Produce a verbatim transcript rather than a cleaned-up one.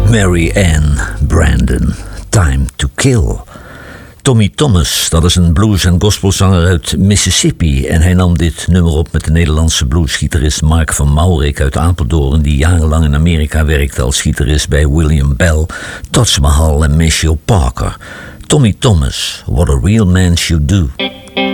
Mary Ann Brandon, Time to Kill. Tommy Thomas, dat is een blues- en gospelzanger uit Mississippi. En hij nam dit nummer op met de Nederlandse bluesgitarist Mark van Maurik uit Apeldoorn, die jarenlang in Amerika werkte als gitarist bij William Bell, Taj Mahal en Maceo Parker. Tommy Thomas, What a Real Man Should Do.